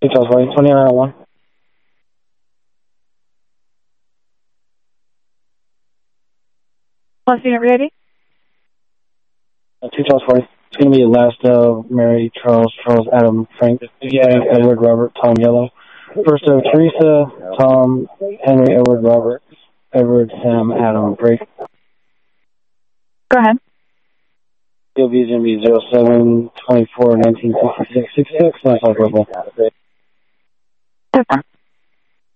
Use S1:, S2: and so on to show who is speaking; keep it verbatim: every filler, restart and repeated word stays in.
S1: two Charles forty, twenty-nine oh one.
S2: Plus unit ready?
S1: Uh, two Charles forty. It's going to be last of Mary, Charles, Charles, Adam, Frank, yeah, Edward, Robert, Tom, Yellow. First of Teresa, Tom, Henry, Edward, Robert, Edward, Sam, Adam, Drake.
S2: Go ahead.
S1: C O B is going to be zero seven twenty-four nineteen sixty-six sixty-six. That's all purple.
S2: Super.